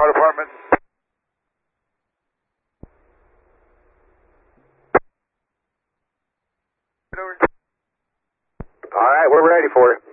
Fire department. All right, we're ready for it.